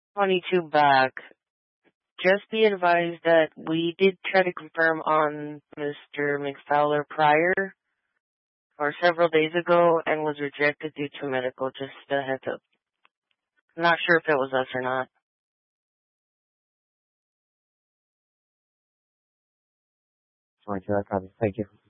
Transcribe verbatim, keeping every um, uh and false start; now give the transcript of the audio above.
twenty-two back. Just be advised that we did try to confirm on Mister McFowler prior or several days ago and was rejected due to medical. Just a heads up. I'm not sure if it was us or not. twenty-two, I copy. Thank you.